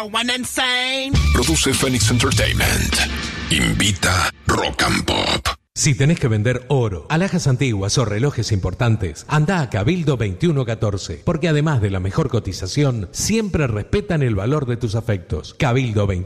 Produce Phoenix Entertainment. Invita Rock and Pop. Si tenés que vender oro, alhajas antiguas o relojes importantes, anda a Cabildo 2114, porque además de la mejor cotización, siempre respetan el valor de tus afectos. Cabildo 2114.